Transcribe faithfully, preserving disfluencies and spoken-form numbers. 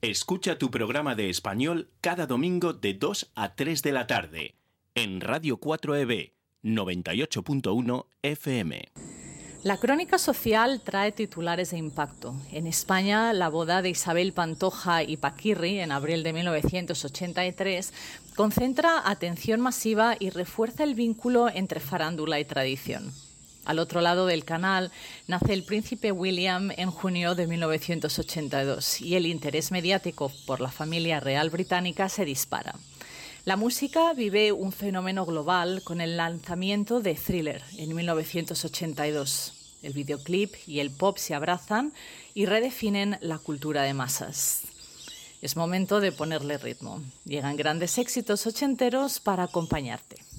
Escucha tu programa de español cada domingo de dos a tres de la tarde en Radio cuatro E B noventa y ocho punto uno F M. La crónica social trae titulares de impacto. En España, la boda de Isabel Pantoja y Paquirri, en abril de mil novecientos ochenta y tres, concentra atención masiva y refuerza el vínculo entre farándula y tradición. Al otro lado del canal nace el príncipe William en junio de mil novecientos ochenta y dos y el interés mediático por la familia real británica se dispara. La música vive un fenómeno global con el lanzamiento de Thriller en mil novecientos ochenta y dos. El videoclip y el pop se abrazan y redefinen la cultura de masas. Es momento de ponerle ritmo. Llegan grandes éxitos ochenteros para acompañarte.